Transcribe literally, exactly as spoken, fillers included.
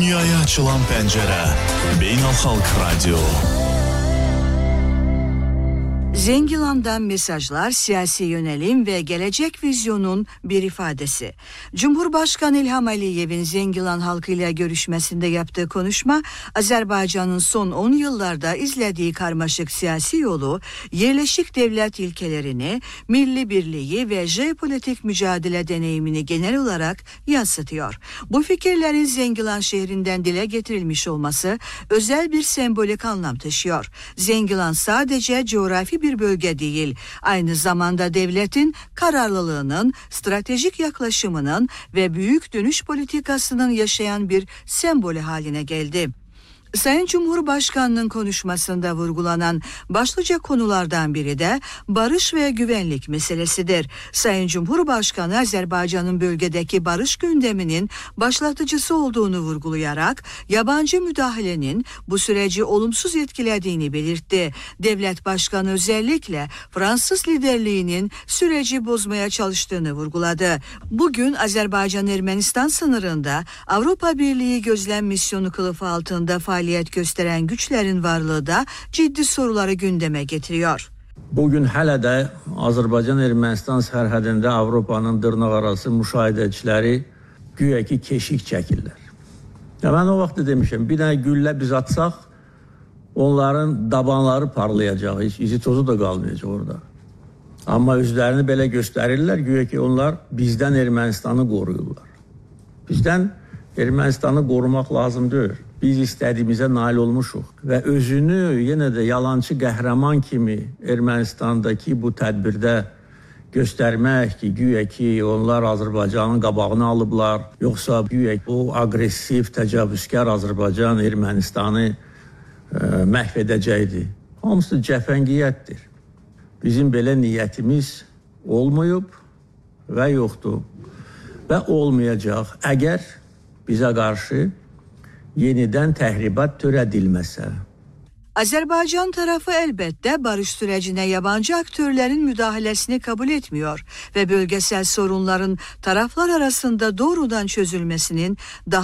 Dünyaya açılan pencere. Beynelhalk Radyo. Zengilan'dan mesajlar, siyasi yönelim ve gelecek vizyonun bir ifadesi. Cumhurbaşkanı İlham Aliyev'in Zengilan halkıyla görüşmesinde yaptığı konuşma, Azerbaycan'ın son on yıllarda izlediği karmaşık siyasi yolu, yerleşik devlet ilkelerini, milli birliği ve jeopolitik mücadele deneyimini genel olarak yansıtıyor. Bu fikirlerin Zengilan şehrinden dile getirilmiş olması özel bir sembolik anlam taşıyor. Zengilan sadece coğrafi bir bir bölge değil, aynı zamanda devletin kararlılığının, stratejik yaklaşımının ve büyük dönüş politikasının yaşayan bir sembolü haline geldi. Sayın Cumhurbaşkanı'nın konuşmasında vurgulanan başlıca konulardan biri de barış ve güvenlik meselesidir. Sayın Cumhurbaşkanı Azerbaycan'ın bölgedeki barış gündeminin başlatıcısı olduğunu vurgulayarak yabancı müdahalenin bu süreci olumsuz etkilediğini belirtti. Devlet Başkanı özellikle Fransız liderliğinin süreci bozmaya çalıştığını vurguladı. Bugün Azerbaycan-Ermenistan sınırında Avrupa Birliği gözlem misyonu kılıfı altında faaliyet gösteren güçlerin varlığı da ciddi soruları gündeme getiriyor. Bugün hələ də Azərbaycan-Ermənistan sərhədində Avropanın dırnaqarası müşahidəçiləri güya ki keşik çəkirlər. Ya mən o vaxt da demişəm, bir dənə güllə biz atsaq, onların dabanları parlayacaq, hiç izi tozu da qalmayacaq orada. Amma özlərini belə göstərirlər, güya ki onlar bizdən Ermənistanı qoruyurlar. Bizdən Ermənistanı qorumaq lazım deyil. Biz istədiyimizə nail olmuşuq və özünü yenə də yalancı qəhrəman kimi Ermənistandakı bu tədbirdə göstərmək ki, güya ki onlar Azərbaycanın qabağını alıblar, yoxsa güya ki o aqressiv, təcavüzkar Azərbaycan Ermənistanı e, məhv edəcəkdir. Hamısı cəfəngiyyətdir. Bizim belə niyyətimiz olmayıb və yoxdur və olmayacaq. Əgər bizə qarşı yeniden tahribat törədilməsə. Azerbaycan tarafı elbette barış sürecine yabancı aktörlerin müdahalesini kabul etmiyor ve bölgesel sorunların taraflar arasında doğrudan çözülmesinin daha